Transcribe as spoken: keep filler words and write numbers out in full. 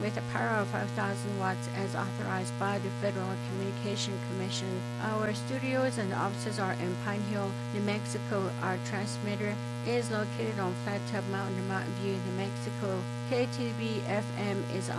with a power of five thousand watts as authorized by the Federal Communication Commission. Our studios and offices are in Pine Hill, New Mexico. Our transmitter is located on Flat Top Mountain, Mountain View, New Mexico. K T B F M is